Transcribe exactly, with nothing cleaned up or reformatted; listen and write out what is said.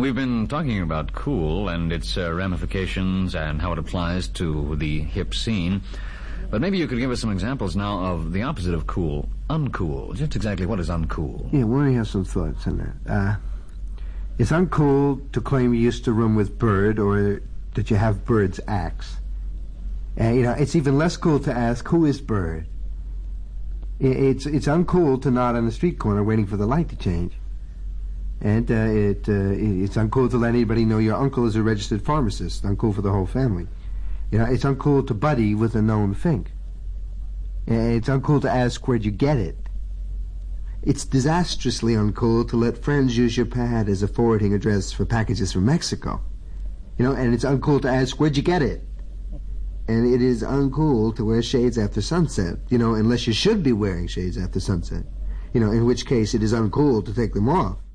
We've been talking about cool and its uh, ramifications and how it applies to the hip scene. But maybe you could give us some examples now of the opposite of cool, uncool. Just exactly what is uncool? Yeah, we only have some thoughts on that. Uh, it's uncool to claim you used to run with Bird or that you have Bird's axe. And, you know, it's even less cool to ask, who is Bird? It's it's uncool to nod on the street corner waiting for the light to change. And uh, it uh, it's uncool to let anybody know your uncle is a registered pharmacist. Uncool for the whole family. You know, it's uncool to buddy with a known fink. It's uncool to ask where'd you get it. It's disastrously uncool to let friends use your pad as a forwarding address for packages from Mexico. You know, and it's uncool to ask where'd you get it. And it is uncool to wear shades after sunset, you know, unless you should be wearing shades after sunset. You know, in which case it is uncool to take them off.